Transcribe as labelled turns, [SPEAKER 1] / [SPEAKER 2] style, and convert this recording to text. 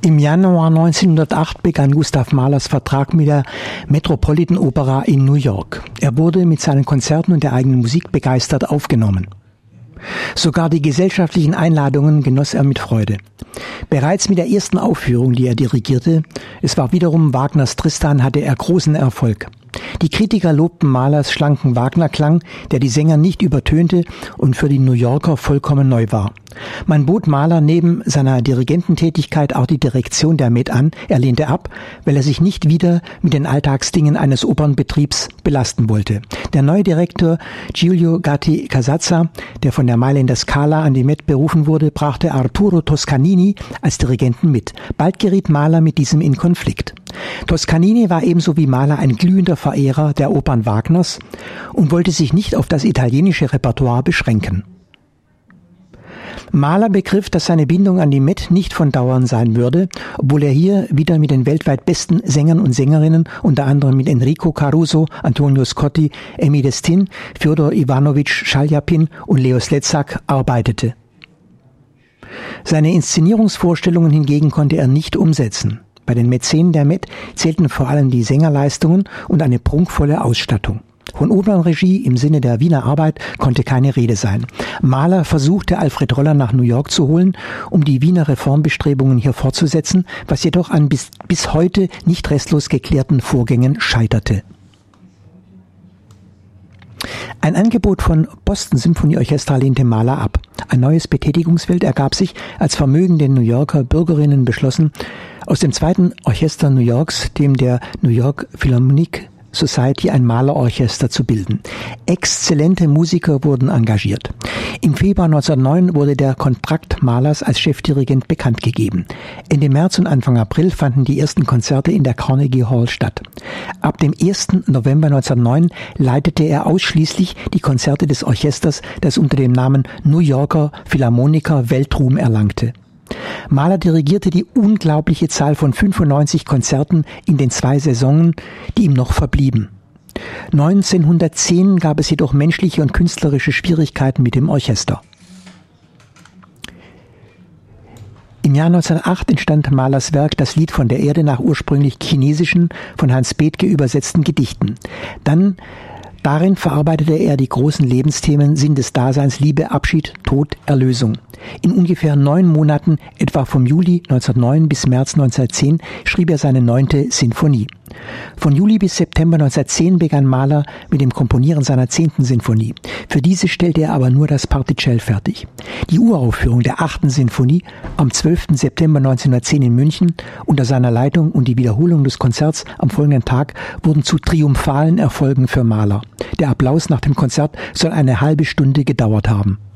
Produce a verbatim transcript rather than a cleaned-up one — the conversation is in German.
[SPEAKER 1] Im Januar neunzehnhundertacht begann Gustav Mahlers Vertrag mit der Metropolitan Opera in New York. Er wurde mit seinen Konzerten und der eigenen Musik begeistert aufgenommen. Sogar die gesellschaftlichen Einladungen genoss er mit Freude. Bereits mit der ersten Aufführung, die er dirigierte, es war wiederum Wagners Tristan, hatte er großen Erfolg. Die Kritiker lobten Mahlers schlanken Wagner-Klang, der die Sänger nicht übertönte und für die New Yorker vollkommen neu war. Man bot Mahler neben seiner Dirigententätigkeit auch die Direktion der Met an. Er lehnte ab, weil er sich nicht wieder mit den Alltagsdingen eines Opernbetriebs belasten wollte. Der neue Direktor Giulio Gatti Casazza, der von der Mailänder Scala an die Met berufen wurde, brachte Arturo Toscanini als Dirigenten mit. Bald geriet Mahler mit diesem in Konflikt. Toscanini war ebenso wie Mahler ein glühender Verehrer der Opern Wagners und wollte sich nicht auf das italienische Repertoire beschränken. Mahler begriff, dass seine Bindung an die Met nicht von Dauer sein würde, obwohl er hier wieder mit den weltweit besten Sängern und Sängerinnen, unter anderem mit Enrico Caruso, Antonio Scotti, Emmy Destin, Fjodor Iwanowitsch Schaljapin und Leo Slezak arbeitete. Seine Inszenierungsvorstellungen hingegen konnte er nicht umsetzen. Bei den Mäzenen der Met zählten vor allem die Sängerleistungen und eine prunkvolle Ausstattung. Von Opernregie im Sinne der Wiener Arbeit konnte keine Rede sein. Mahler versuchte, Alfred Roller nach New York zu holen, um die Wiener Reformbestrebungen hier fortzusetzen, was jedoch an bis, bis heute nicht restlos geklärten Vorgängen scheiterte. Ein Angebot von Boston Symphony Orchestra lehnte Mahler ab. Ein neues Betätigungsfeld ergab sich, als vermögende New Yorker Bürgerinnen beschlossen, aus dem zweiten Orchester New Yorks, dem der New York Philharmonic Society, ein Mahlerorchester zu bilden. Exzellente Musiker wurden engagiert. Im Februar neunzehnhundertneun wurde der Kontrakt Mahlers als Chefdirigent bekannt gegeben. Ende März und Anfang April fanden die ersten Konzerte in der Carnegie Hall statt. Ab dem ersten November neunzehnhundertneun leitete er ausschließlich die Konzerte des Orchesters, das unter dem Namen New Yorker Philharmoniker Weltruhm erlangte. Mahler dirigierte die unglaubliche Zahl von fünfundneunzig Konzerten in den zwei Saisonen, die ihm noch verblieben. neunzehnhundertzehn gab es jedoch menschliche und künstlerische Schwierigkeiten mit dem Orchester. Im Jahr neunzehnhundertacht entstand Mahlers Werk Das Lied von der Erde nach ursprünglich chinesischen, von Hans Bethge übersetzten Gedichten. Dann Darin verarbeitete er die großen Lebensthemen Sinn des Daseins, Liebe, Abschied, Tod, Erlösung. In ungefähr neun Monaten, etwa vom Juli neunzehnhundertneun bis März neunzehnhundertzehn, schrieb er seine neunte Sinfonie. Von Juli bis September neunzehnhundertzehn begann Mahler mit dem Komponieren seiner zehnten Sinfonie. Für diese stellte er aber nur das Particell fertig. Die Uraufführung der achten Sinfonie am zwölften September neunzehnhundertzehn in München unter seiner Leitung und die Wiederholung des Konzerts am folgenden Tag wurden zu triumphalen Erfolgen für Mahler. Der Applaus nach dem Konzert soll eine halbe Stunde gedauert haben.